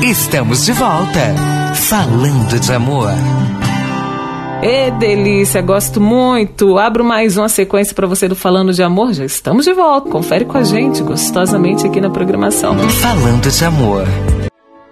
Estamos de volta. Falando de amor. Ê, delícia, gosto muito. Abro mais uma sequência para você do Falando de Amor. Já estamos de volta. Confere com a gente gostosamente aqui na programação. Falando de amor.